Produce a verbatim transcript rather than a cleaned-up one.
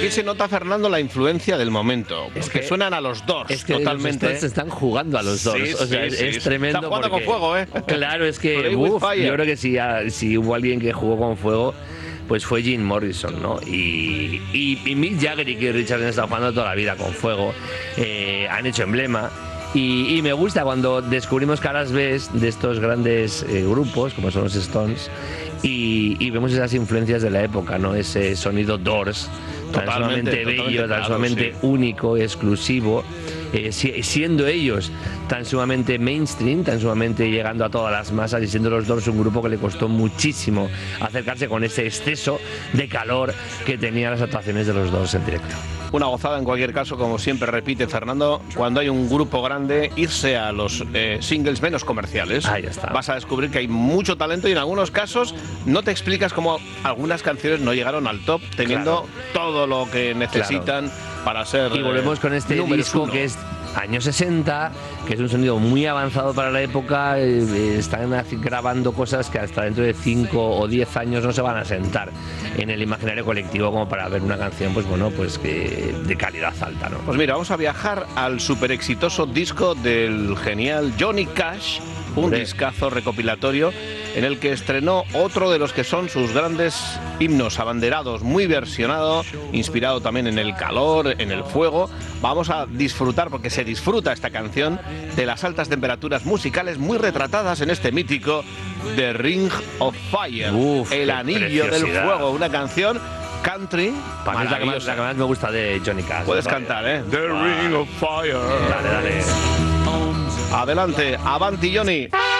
aquí se nota, Fernando, la influencia del momento. Es que suenan a los Doors, es que totalmente. Los Stones están jugando a los Doors. Sí, o sea, sí, es, sí, es sí. tremendo. Están jugando porque, con fuego, ¿eh? Claro, es que uf, yo creo que si, si hubo alguien que jugó con fuego, pues fue Jim Morrison, ¿no? Y, y, y Mick Jagger y Keith Richards han estado jugando toda la vida con fuego. Eh, han hecho emblema. Y, y me gusta cuando descubrimos caras B de estos grandes eh, grupos, como son los Stones, y, y vemos esas influencias de la época, ¿no? Ese sonido Doors, tan sumamente bello, tan sumamente único, exclusivo, eh, si, siendo ellos tan sumamente mainstream, tan sumamente llegando a todas las masas, y siendo los Doors un grupo que le costó muchísimo acercarse con ese exceso de calor que tenían las actuaciones de los Doors en directo. Una gozada en cualquier caso, como siempre repite Fernando, cuando hay un grupo grande, irse a los eh, singles menos comerciales. Ahí está. Vas a descubrir que hay mucho talento y en algunos casos no te explicas cómo algunas canciones no llegaron al top, teniendo claro. todo lo que necesitan claro. para ser. Y volvemos con este disco uno. que es años sesenta, que es un sonido muy avanzado para la época. Eh, están grabando cosas que hasta dentro de cinco o diez años no se van a sentar en el imaginario colectivo como para ver una canción, pues bueno, pues que de calidad alta, ¿no? Pues mira, vamos a viajar al súper exitoso disco del genial Johnny Cash, un Hombre. discazo recopilatorio en el que estrenó otro de los que son sus grandes himnos abanderados, muy versionado, inspirado también en el calor, en el fuego. Vamos a disfrutar, porque se disfruta esta canción, de las altas temperaturas musicales muy retratadas en este mítico The Ring of Fire, Uf, el anillo del fuego, una canción country. Para mí es la que, más, la que más me gusta de Johnny Cash. Puedes cantar, ¿eh? The Ring of Fire. Dale, dale. Adelante, avanti Johnny.